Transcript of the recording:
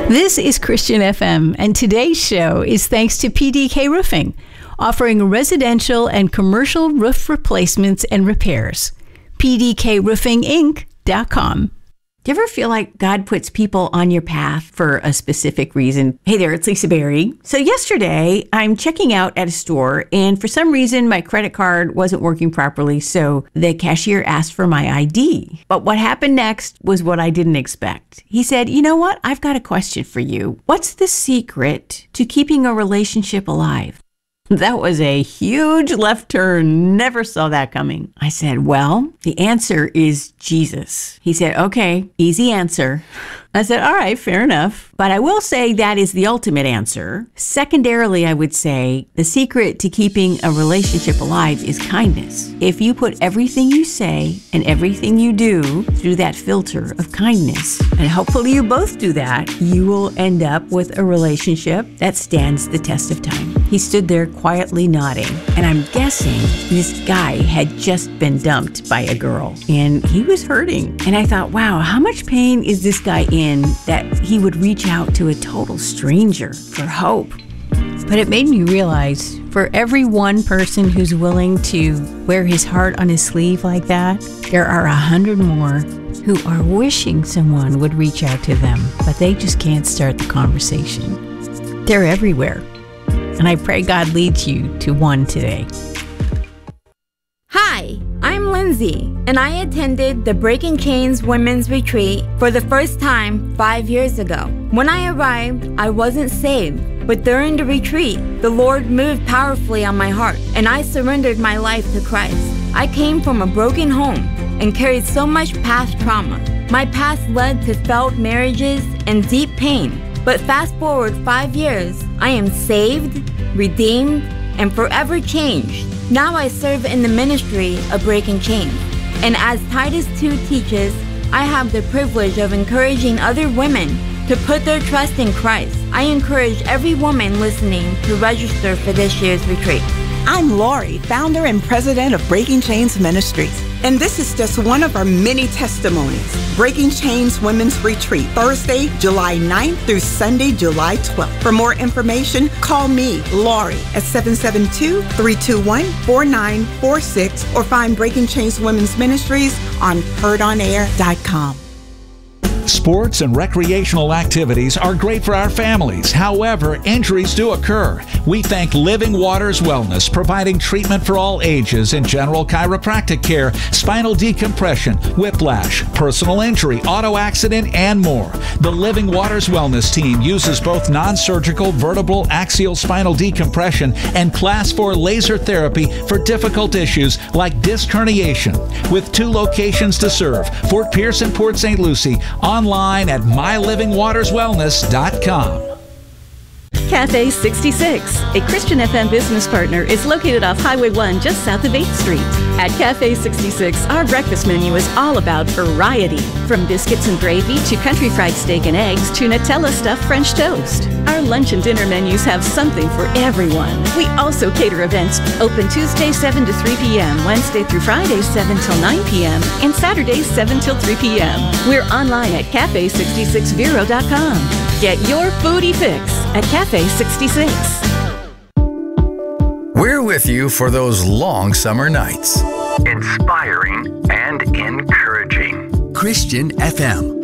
This is Christian FM, and today's show is thanks to PDK Roofing, offering residential and commercial roof replacements and repairs. PDKRoofingInc.com. Do you ever feel like God puts people on your path for a specific reason? Hey there, it's Lisa Berry. So yesterday, I'm checking out at a store, and for some reason, my credit card wasn't working properly, so the cashier asked for my ID. But what happened next was what I didn't expect. He said, you know what? I've got a question for you. What's the secret to keeping a relationship alive? That was a huge left turn. Never saw that coming. I said, well, the answer is Jesus. He said, okay, easy answer. I said, all right, fair enough. But I will say that is the ultimate answer. Secondarily, I would say the secret to keeping a relationship alive is kindness. If you put everything you say and everything you do through that filter of kindness, and hopefully you both do that, you will end up with a relationship that stands the test of time. He stood there quietly nodding, and I'm guessing this guy had just been dumped by a girl, and he was hurting. And I thought, wow, how much pain is this guy in that he would reach out to a total stranger for hope? But it made me realize, for every one person who's willing to wear his heart on his sleeve like that, there are 100 more who are wishing someone would reach out to them, but they just can't start the conversation. They're everywhere. And I pray God leads you to one today. Hi, I'm Lindsay, and I attended the Breaking Chains Women's Retreat for the first time 5 years ago. When I arrived, I wasn't saved, but during the retreat, the Lord moved powerfully on my heart, and I surrendered my life to Christ. I came from a broken home and carried so much past trauma. My past led to failed marriages and deep pain. But fast forward 5 years, I am saved, redeemed, and forever changed. Now I serve in the ministry of Breaking Chains. And as Titus 2 teaches, I have the privilege of encouraging other women to put their trust in Christ. I encourage every woman listening to register for this year's retreat. I'm Lori, founder and president of Breaking Chains Ministries. And this is just one of our many testimonies. Breaking Chains Women's Retreat, Thursday, July 9th through Sunday, July 12th. For more information, call me, Lori, at 772-321-4946 or find Breaking Chains Women's Ministries on heardonair.com. Sports and recreational activities are great for our families. However, injuries do occur. We thank Living Waters Wellness, providing treatment for all ages in general chiropractic care, spinal decompression, whiplash, personal injury, auto accident, and more. The Living Waters Wellness team uses both non-surgical vertebral axial spinal decompression and Class 4 laser therapy for difficult issues like disc herniation. With 2 locations to serve, Fort Pierce and Port St. Lucie, online at mylivingwaterswellness.com. Cafe 66, a Christian FM business partner, is located off Highway 1 just south of 8th Street. At Cafe 66, our breakfast menu is all about variety, from biscuits and gravy to country fried steak and eggs to Nutella stuffed French toast. Our lunch and dinner menus have something for everyone. We also cater events, open Tuesday 7 to 3 p.m., Wednesday through Friday 7 till 9 p.m., and Saturdays 7 till 3 p.m. We're online at cafe66vero.com. Get your foodie fix at Cafe 66. We're with you for those long summer nights. Inspiring and encouraging. Christian FM.